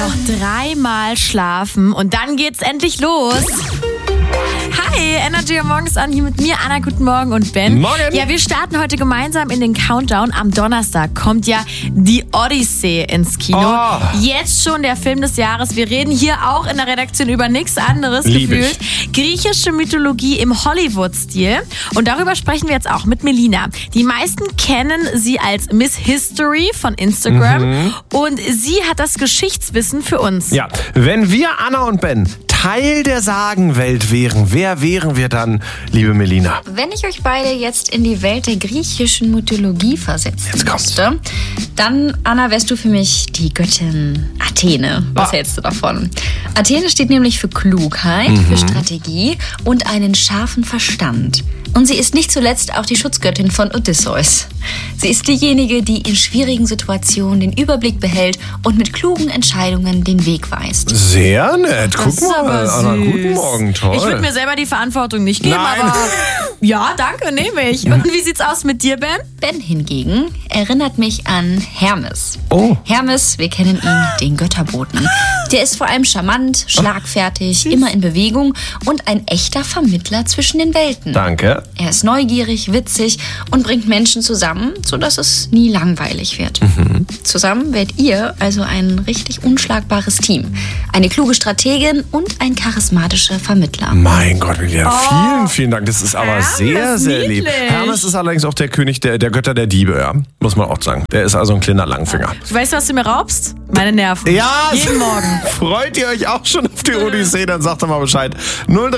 noch 3-mal schlafen und dann geht's endlich los. Hi, Energy am Morgen ist an, hier mit mir, Anna, guten Morgen und Ben. Morgen. Ja, wir starten heute gemeinsam in den Countdown. Am Donnerstag kommt ja die Odyssee ins Kino. Oh. Jetzt schon der Film des Jahres. Wir reden hier auch in der Redaktion über nichts anderes gefühlt. Griechische Mythologie im Hollywood-Stil. Und darüber sprechen wir jetzt auch mit Melina. Die meisten kennen sie als Miss History von Instagram. Und sie hat das Geschichtswissen für uns. Ja, wenn wir, Anna und Ben, Teil der Sagenwelt wären, wer wären wir dann, liebe Melina? Wenn ich euch beide jetzt in die Welt der griechischen Mythologie versetzen müsste, dann, Anna, wärst du für mich die Göttin Athene. Was hältst du davon? Athene steht nämlich für Klugheit, für Strategie und einen scharfen Verstand. Und sie ist nicht zuletzt auch die Schutzgöttin von Odysseus. Sie ist diejenige, die in schwierigen Situationen den Überblick behält und mit klugen Entscheidungen den Weg weist. Sehr nett. Guck mal, Anna, süß. guten Morgen, toll. Ich würde mir selber die Verantwortung nicht geben, Nein. aber ja, danke, nehme ich. Und wie sieht's aus mit dir, Ben? Ben hingegen erinnert mich an Hermes. Oh. Hermes, wir kennen ihn, den Götterboten. Der ist vor allem charmant, schlagfertig, immer in Bewegung und ein echter Vermittler zwischen den Welten. Danke. Er ist neugierig, witzig und bringt Menschen zusammen, sodass es nie langweilig wird. Zusammen werdet ihr also ein richtig unschlagbares Team. Eine kluge Strategin und ein charismatischer Vermittler. Mein Gott, Melina, vielen Dank. Das ist aber Hermes, sehr, sehr lieb. niedlich. Hermes ist allerdings auch der König der Götter der Diebe, ja. Muss man auch sagen. Der ist also ein kleiner Langfinger. Weißt du, was du mir raubst? Meine Nerven. Ja, Jeden Morgen. Freut ihr euch auch schon auf die Odyssee? Dann sagt doch mal Bescheid.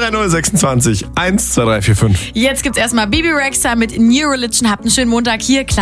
03026 12345. Jetzt gibt's erstmal Bibi Rexha mit New Religion. Habt einen schönen Montag hier. Klar.